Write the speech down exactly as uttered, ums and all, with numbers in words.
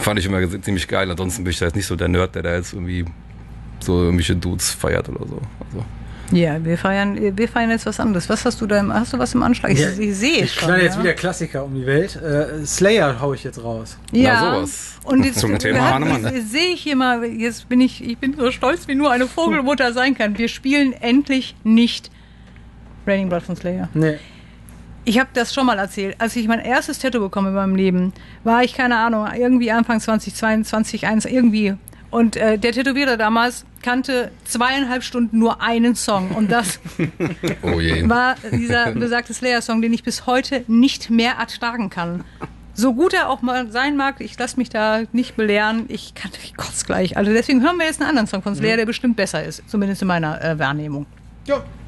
fand ich immer ziemlich geil. Ansonsten bin ich da jetzt nicht so der Nerd, der da jetzt irgendwie so irgendwelche Dudes feiert oder so. Also. Ja, wir feiern, wir feiern jetzt was anderes. Was hast du da im, hast du was im Anschlag? Ich, Ja, ich sehe ich schon. knall jetzt ja? wieder Klassiker um die Welt. Äh, Slayer hau ich jetzt raus. Ja, ja sowas. Und jetzt, zum Thema Hahnemann. Jetzt sehe ich hier mal, jetzt bin ich, ich bin so stolz, wie nur eine Vogelmutter sein kann. Wir spielen endlich nicht Raining Blood von Slayer. Nee. Ich habe das schon mal erzählt. Als ich mein erstes Tattoo bekomme in meinem Leben, war ich, keine Ahnung, irgendwie Anfang zwanzig zweiundzwanzig, eins, irgendwie. Und äh, der Tätowierer damals kannte zweieinhalb Stunden nur einen Song. Und das oh je. war dieser besagte Slayer-Song, den ich bis heute nicht mehr ertragen kann. So gut er auch mal sein mag, ich lasse mich da nicht belehren. Ich kann, ich kotze gleich. Also deswegen hören wir jetzt einen anderen Song von Slayer, der bestimmt besser ist. Zumindest in meiner äh, Wahrnehmung. Ja.